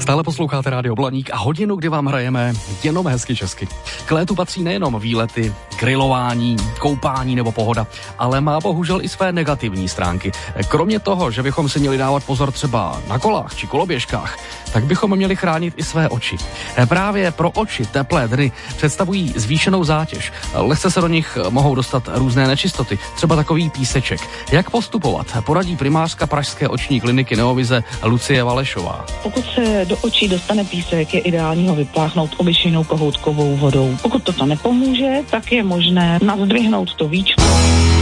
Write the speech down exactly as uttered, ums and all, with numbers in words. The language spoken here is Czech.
Stále posloucháte Rádio Blaník a hodinu, kdy vám hrajeme jenom hezky česky. K létu patří nejenom výlety, grilování, koupání nebo pohoda, ale má bohužel i své negativní stránky. Kromě toho, že bychom si měli dávat pozor třeba na kolách či koloběžkách, tak bychom měli chránit i své oči. Právě pro oči teplé dny představují zvýšenou zátěž. Lehce se do nich mohou dostat různé nečistoty, třeba takový píseček. Jak postupovat, poradí primářka pražské oční kliniky Neovize Lucie Valešová. Pokud se do očí dostane písek, je ideální ho vypláchnout obyčejnou kohoutkovou vodou. Pokud toto nepomůže, tak je možné nazdvihnout to víčko.